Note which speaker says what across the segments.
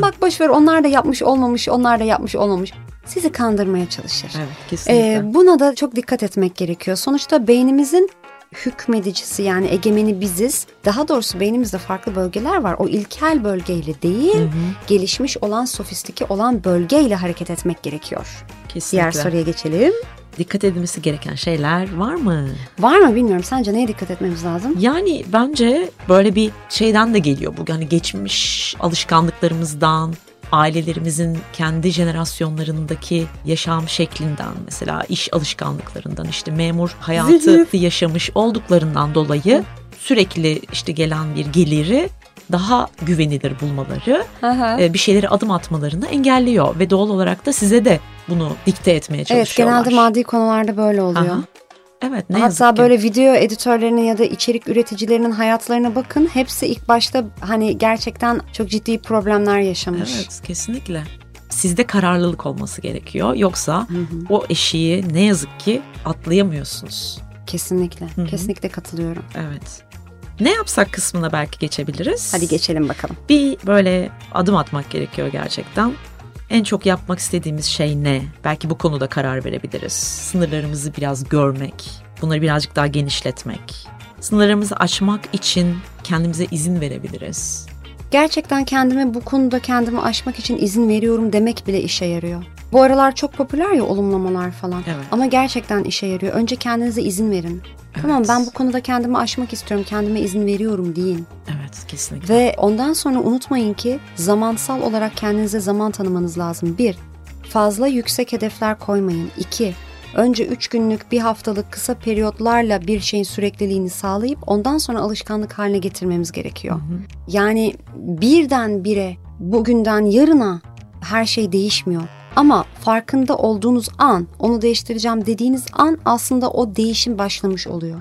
Speaker 1: bak boşver, onlar da yapmış olmamış, onlar da yapmış olmamış. Sizi kandırmaya çalışır.
Speaker 2: Evet, kesinlikle.
Speaker 1: Buna da çok dikkat etmek gerekiyor. Sonuçta beynimizin hükmedicisi, yani egemeni biziz. Daha doğrusu beynimizde farklı bölgeler var. O ilkel bölgeyle değil, gelişmiş olan, sofistike olan bölgeyle hareket etmek gerekiyor.
Speaker 2: Kesinlikle.
Speaker 1: Diğer soruya geçelim.
Speaker 2: Dikkat edilmesi gereken şeyler var mı?
Speaker 1: Var mı bilmiyorum. Sence neye dikkat etmemiz lazım?
Speaker 2: Yani bence böyle bir şeyden de geliyor bu. Yani geçmiş alışkanlıklarımızdan, ailelerimizin kendi jenerasyonlarındaki yaşam şeklinden, mesela iş alışkanlıklarından, işte memur hayatı yaşamış olduklarından dolayı sürekli işte gelen bir geliri daha güvenilir bulmaları, bir şeylere adım atmalarını engelliyor ve doğal olarak da size de bunu dikte etmeye çalışıyorlar.
Speaker 1: Evet, genelde maddi konularda böyle oluyor.
Speaker 2: Aha. Evet, ne yazık
Speaker 1: Hatta
Speaker 2: ki.
Speaker 1: böyle video editörlerinin ya da içerik üreticilerinin hayatlarına bakın. Hepsi ilk başta hani gerçekten çok ciddi problemler yaşamış.
Speaker 2: Evet, kesinlikle. Sizde kararlılık olması gerekiyor. Yoksa o eşiği ne yazık ki atlayamıyorsunuz.
Speaker 1: Kesinlikle. Kesinlikle katılıyorum.
Speaker 2: Evet. Ne yapsak kısmına belki geçebiliriz.
Speaker 1: Hadi geçelim bakalım.
Speaker 2: Bir böyle adım atmak gerekiyor gerçekten. En çok yapmak istediğimiz şey ne? Belki bu konuda karar verebiliriz. Sınırlarımızı biraz görmek, bunları birazcık daha genişletmek. Sınırlarımızı aşmak için kendimize izin verebiliriz.
Speaker 1: Gerçekten bu konuda kendimi aşmak için izin veriyorum demek bile işe yarıyor. Bu aralar çok popüler ya olumlamalar falan.
Speaker 2: Evet.
Speaker 1: Ama gerçekten işe yarıyor. Önce kendinize izin verin. Evet. Tamam, ben bu konuda kendimi aşmak istiyorum, kendime izin veriyorum deyin.
Speaker 2: Evet, kesinlikle.
Speaker 1: Ve ondan sonra unutmayın ki zamansal olarak kendinize zaman tanımanız lazım. 1. Fazla yüksek hedefler koymayın. 2. Önce 3 günlük, 1 haftalık kısa periyotlarla bir şeyin sürekliliğini sağlayıp ondan sonra alışkanlık haline getirmemiz gerekiyor. Yani birdenbire bugünden yarına her şey değişmiyor. Ama farkında olduğunuz an, onu değiştireceğim dediğiniz an aslında o değişim başlamış oluyor.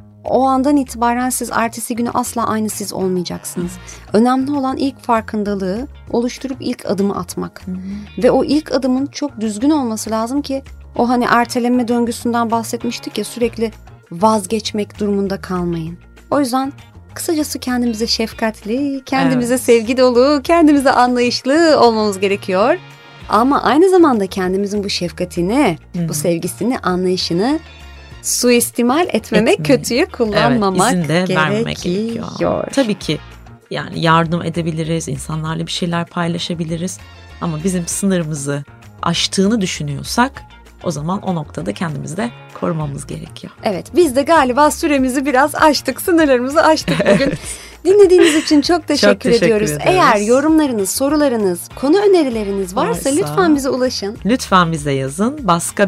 Speaker 1: O andan itibaren siz ertesi günü asla aynı siz olmayacaksınız. Önemli olan ilk farkındalığı oluşturup ilk adımı atmak. Ve o ilk adımın çok düzgün olması lazım ki o hani ertelenme döngüsünden bahsetmiştik ya, sürekli vazgeçmek durumunda kalmayın. O yüzden kısacası kendimize şefkatli, kendimize sevgi dolu, kendimize anlayışlı olmamız gerekiyor. Ama aynı zamanda kendimizin bu şefkatini, bu sevgisini, anlayışını suistimal etmemek, kötüye kullanmamak
Speaker 2: izin de vermemek
Speaker 1: gerekiyor.
Speaker 2: Tabii ki yani yardım edebiliriz, insanlarla bir şeyler paylaşabiliriz. Ama bizim sınırımızı aştığını düşünüyorsak o zaman o noktada kendimizi de korumamız gerekiyor.
Speaker 1: Evet, biz de galiba süremizi biraz aştık, sınırlarımızı aştık bugün. Dinlediğiniz için çok teşekkür ediyoruz. Eğer yorumlarınız, sorularınız, konu önerileriniz varsa lütfen bize ulaşın.
Speaker 2: Lütfen bize yazın.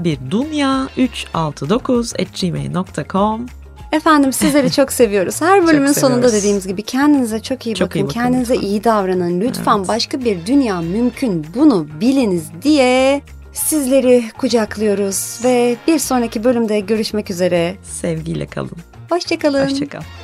Speaker 2: baskabirdünya369@gmail.com.
Speaker 1: Efendim, sizleri çok seviyoruz. Her bölümün sonunda dediğimiz gibi kendinize çok iyi bakın. Kendinize iyi davranın. Lütfen başka bir dünya mümkün, bunu biliniz diye sizleri kucaklıyoruz ve bir sonraki bölümde görüşmek üzere.
Speaker 2: Sevgiyle kalın.
Speaker 1: Hoşça kalın.
Speaker 2: Hoşça kal.